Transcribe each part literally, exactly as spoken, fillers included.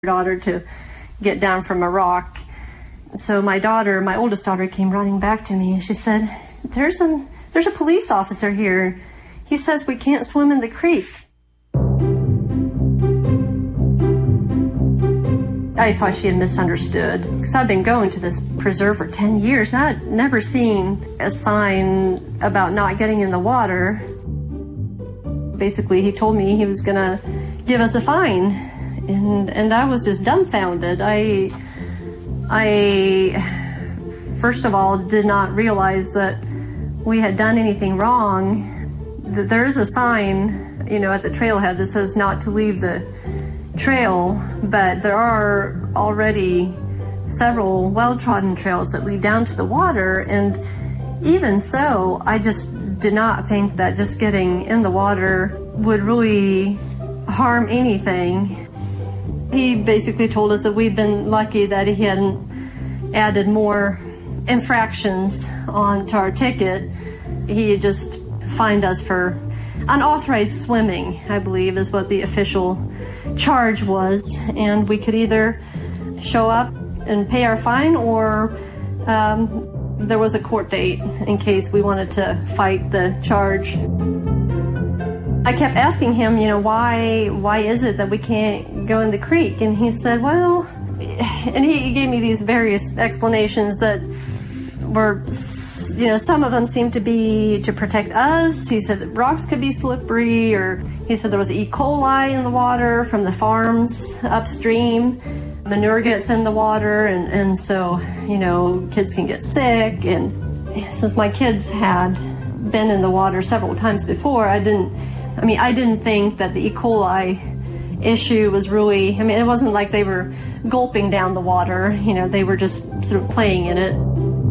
daughter to get down from a rock. So my daughter, my oldest daughter, came running back to me and she said, there's a, there's a police officer here. He says we can't swim in the creek. I thought she had misunderstood because I've been going to this preserve for ten years and I'd never seen a sign about not getting in the water. Basically, he told me he was going to give us a fine. And and I was just dumbfounded. I, I, first of all, did not realize that we had done anything wrong. That there's a sign, you know, at the trailhead that says not to leave the trail, but there are already several well-trodden trails that lead down to the water. And even so, I just did not think that just getting in the water would really harm anything. He basically told us that we'd been lucky that he hadn't added more infractions onto our ticket. He had just fined us for unauthorized swimming, I believe, is what the official charge was. And we could either show up and pay our fine, or um, there was a court date in case we wanted to fight the charge. I kept asking him, you know, why why is it that we can't go in the creek? And he said, well, and he gave me these various explanations that were, you know, some of them seemed to be to protect us. He said that rocks could be slippery, or he said there was E. coli in the water from the farms upstream. Manure gets in the water, and, and so, you know, kids can get sick. And since my kids had been in the water several times before, I didn't I mean, I didn't think that the E. coli issue was really, I mean, it wasn't like they were gulping down the water, you know, they were just sort of playing in it.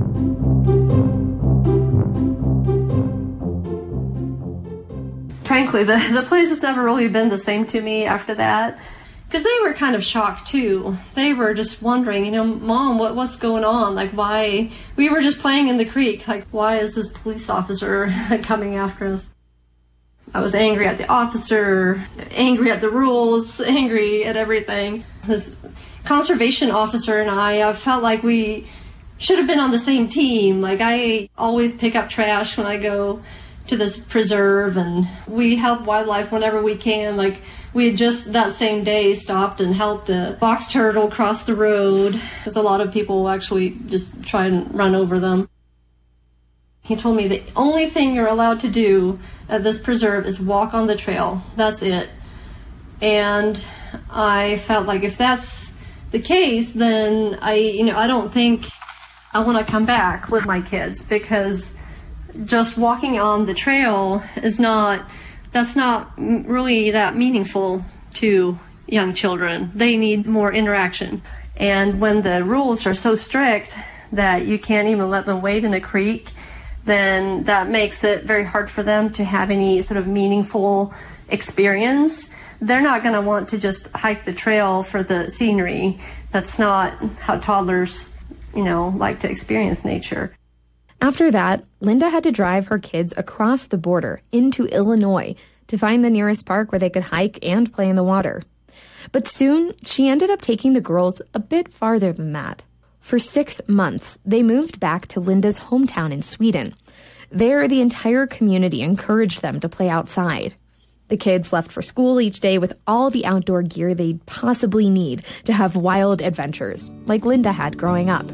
Frankly, the, the place has never really been the same to me after that, because they were kind of shocked too. They were just wondering, you know, Mom, what, what's going on? Like, why? We were just playing in the creek. Like, why is this police officer coming after us? I was angry at the officer, angry at the rules, angry at everything. This conservation officer and I, I felt like we should have been on the same team. Like, I always pick up trash when I go to this preserve, and we help wildlife whenever we can. Like, we had just that same day stopped and helped a box turtle cross the road, because a lot of people actually just try and run over them. He told me the only thing you're allowed to do at this preserve is walk on the trail. That's it. And I felt like if that's the case, then I, you know, I don't think I want to come back with my kids, because just walking on the trail is not, that's not really that meaningful to young children. They need more interaction. And when the rules are so strict that you can't even let them wade in a creek, then that makes it very hard for them to have any sort of meaningful experience. They're not going to want to just hike the trail for the scenery. That's not how toddlers, you know, like to experience nature. After that, Linda had to drive her kids across the border into Illinois to find the nearest park where they could hike and play in the water. But soon, she ended up taking the girls a bit farther than that. For six months, they moved back to Linda's hometown in Sweden. There, the entire community encouraged them to play outside. The kids left for school each day with all the outdoor gear they'd possibly need to have wild adventures, like Linda had growing up.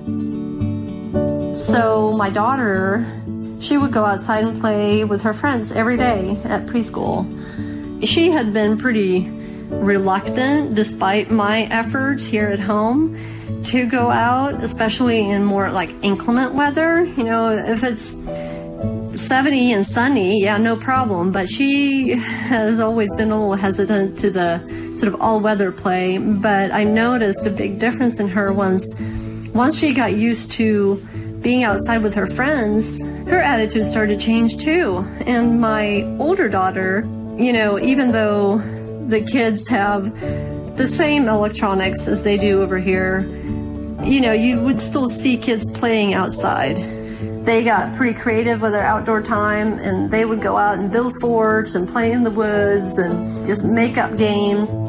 So my daughter, she would go outside and play with her friends every day at preschool. She had been pretty reluctant, despite my efforts here at home, to go out, especially in more like inclement weather. You know, if it's seventy and sunny, yeah, no problem. But she has always been a little hesitant to the sort of all-weather play. But I noticed a big difference in her once, once she got used to being outside with her friends, her attitude started to change too. And my older daughter, you know, even though the kids have the same electronics as they do over here, you know, you would still see kids playing outside. They got pretty creative with their outdoor time, and they would go out and build forts and play in the woods and just make up games.